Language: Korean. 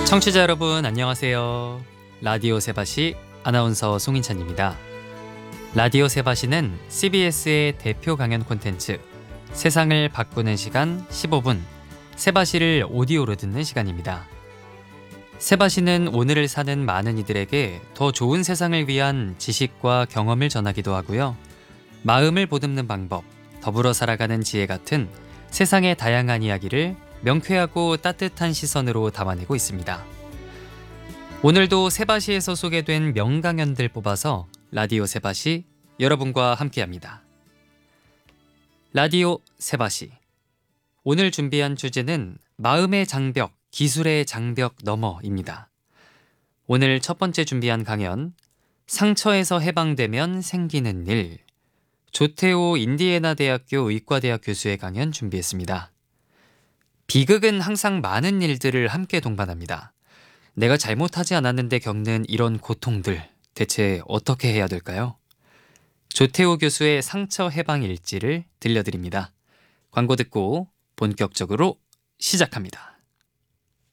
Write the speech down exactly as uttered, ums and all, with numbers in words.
청취자 여러분 안녕하세요. 라디오 세바시 아나운서 송인찬입니다. 라디오 세바시는 씨비에스의 대표 강연 콘텐츠 세상을 바꾸는 시간 십오 분 세바시를 오디오로 듣는 시간입니다. 세바시는 오늘을 사는 많은 이들에게 더 좋은 세상을 위한 지식과 경험을 전하기도 하고요. 마음을 보듬는 방법, 더불어 살아가는 지혜 같은 세상의 다양한 이야기를 명쾌하고 따뜻한 시선으로 담아내고 있습니다. 오늘도 세바시에서 소개된 명강연들 뽑아서 라디오 세바시 여러분과 함께합니다. 라디오 세바시 오늘 준비한 주제는 마음의 장벽, 기술의 장벽 너머입니다. 오늘 첫 번째 준비한 강연 상처에서 해방되면 생기는 일 조태호 인디애나 대학교 의과대학 교수의 강연 준비했습니다. 비극은 항상 많은 일들을 함께 동반합니다. 내가 잘못하지 않았는데 겪는 이런 고통들 대체 어떻게 해야 될까요? 조태호 교수의 상처 해방 일지를 들려드립니다. 광고 듣고 본격적으로 시작합니다.